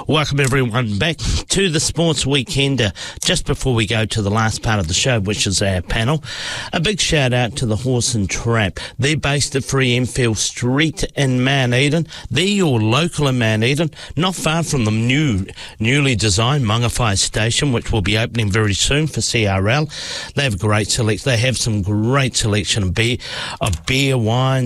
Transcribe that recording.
Welcome everyone back to the Sports Weekender. Just before we go to the last part of the show, which is our panel, a big shout out to the Horse and Trap. They're based at 3 Enfield Street in Mount Eden. They're your local in Mount Eden, not far from the newly designed Mangawhai station, which will be opening very soon for CRL. They have great selection. They have some great selection of beer, wine,